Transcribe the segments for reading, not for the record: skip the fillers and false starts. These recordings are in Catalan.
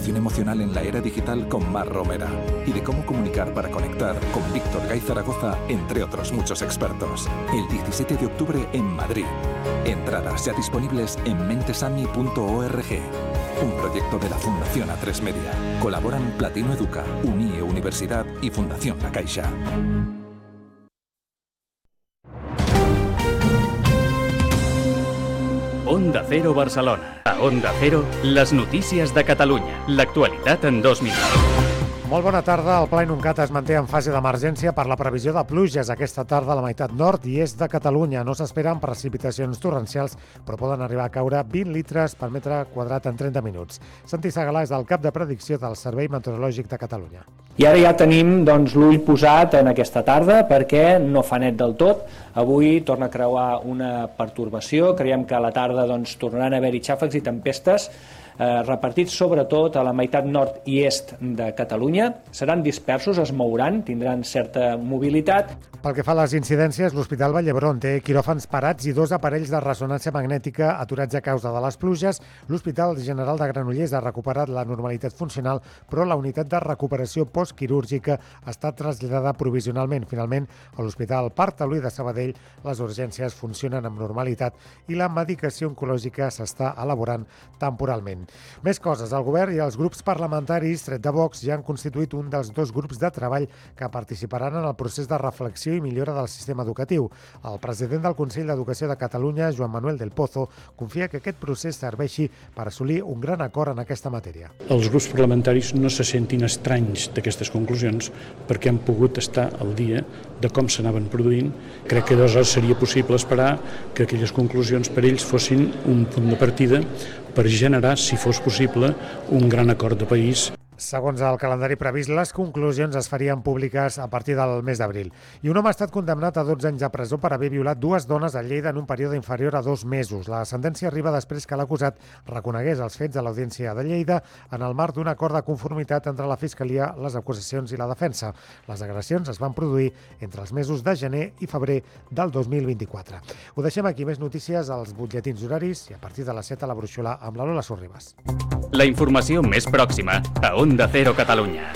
Educación emocional en la era digital con Mar Romera. Y de cómo comunicar para conectar con Víctor Gay Zaragoza, entre otros muchos expertos. El 17 de octubre en Madrid. Entradas ya disponibles en mentesami.org. Un proyecto de la Fundación A3 Media. Colaboran Platino Educa, UNIE Universidad y Fundación La Caixa. Onda Cero Barcelona. A Onda Cero, les notícies de Catalunya. L'actualitat en 2 minuts. Molt bona tarda. El Pla Inuncat es manté en fase d'emergència per la previsió de pluges aquesta tarda a la meitat nord i est de Catalunya. No s'esperen precipitacions torrencials, però poden arribar a caure 20 litres per metre quadrat en 30 minuts. Santi Segalà és el cap de predicció del Servei Meteorològic de Catalunya. I ara ja tenim l'ull posat en aquesta tarda perquè no fa net del tot. Avui torna a creuar una pertorbació. Creiem que a la tarda tornaran a haver-hi xàfecs i tempestes repartits sobretot a la meitat nord i est de Catalunya. Seran dispersos, es mouran, tindran certa mobilitat. Pel que fa a les incidències, l'Hospital Vall d'Hebron té quiròfans parats i 2 aparells de ressonància magnètica aturats a causa de les pluges. L'Hospital General de Granollers ha recuperat la normalitat funcional, però la unitat de recuperació postquirúrgica està traslladada provisionalment. Finalment, a l'Hospital Parc Taulí de Sabadell les urgències funcionen amb normalitat i la medicació oncològica s'està elaborant temporalment. Més coses. El govern i els grups parlamentaris, tret de Vox, ja han constituït un dels 2 grups de treball que participaran en el procés de reflexió i millora del sistema educatiu. El president del Consell d'Educació de Catalunya, Joan Manuel del Pozo, confia que aquest procés serveixi per assolir un gran acord en aquesta matèria. Els grups parlamentaris no se sentin estranys d'aquestes conclusions perquè han pogut estar al dia de com s'anaven produint. Crec que aleshores seria possible esperar que aquelles conclusions per ells fossin un punt de partida per generar, si fos possible, un gran acord de país. Segons el calendari previst, les conclusions es farien públiques a partir del mes d'abril. I un home ha estat condemnat a 12 anys de presó per haver violat 2 dones a Lleida en un període inferior a 2 mesos. La sentència arriba després que l'acusat reconegués els fets a l'Audiència de Lleida en el marc d'un acord de conformitat entre la Fiscalia, les acusacions i la defensa. Les agressions es van produir entre els mesos de gener i febrer del 2024. Ho deixem aquí. Més notícies als butlletins horaris i a partir de les 7 a la Brúixola amb la Lola Sorribas. La informació més pròxima a Onda Cero Catalunya.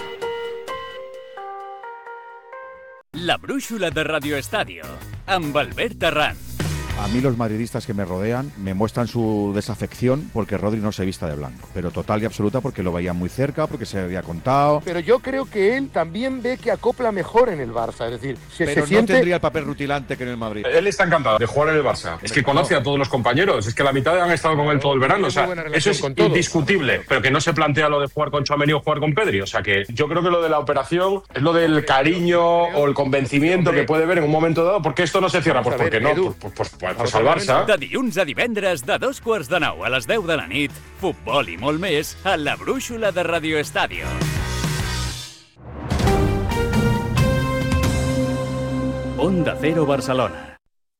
La brúixola de Radio Estadio, amb Albert Arranz. A mí los madridistas que me rodean me muestran su desafección porque Rodri no se vista de blanco, pero total y absoluta porque lo veían muy cerca, porque se había contado. Pero yo creo que él también ve que acopla mejor en el Barça, es decir, pero no tendría el papel rutilante que en el Madrid. Él está encantado de jugar en el Barça. Es que conoce a todos los compañeros, es que la mitad han estado con él todo el verano, o sea, eso es indiscutible, pero que no se plantea lo de jugar con Tchouaméni o jugar con Pedri, o sea que yo creo que lo de la operación es lo del cariño o el convencimiento que puede ver en un momento dado, porque esto no se cierra, pues porque no, pues al Barça. De dilluns a divendres, de 9:15 a les 10 de la nit, futbol i molt més a la brúixola de Radio Estadio. Onda Cero Barcelona.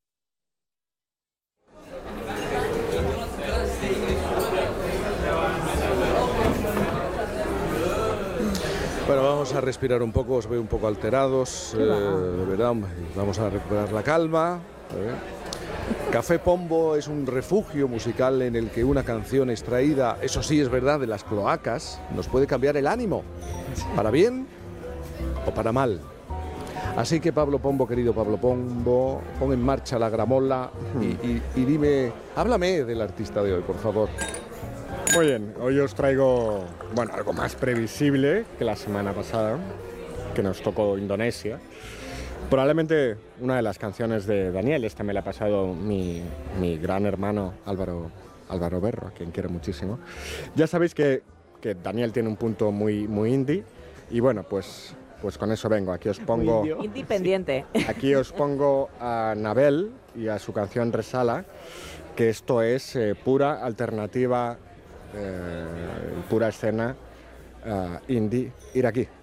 Bueno, vamos a respirar un poco, os veo un poco alterados, de verdad, vamos a recuperar la calma. Café Pombo es un refugio musical en el que una canción extraída, eso sí es verdad, de las cloacas, nos puede cambiar el ánimo, para bien o para mal. Así que Pablo Pombo, querido Pablo Pombo, pon en marcha la gramola y dime, háblame del artista de hoy, por favor. Muy bien, hoy os traigo, bueno, algo más previsible que la semana pasada, que nos tocó Indonesia. Probablemente una de las canciones de Daniel, esta me la ha pasado mi gran hermano Álvaro Berro, a quien quiero muchísimo. Ya sabéis que Daniel tiene un punto muy indie y bueno, pues con eso vengo. Aquí os pongo... Independiente. Aquí os pongo a Nabel y a su canción Resala, que esto es pura alternativa, pura escena indie iraquí.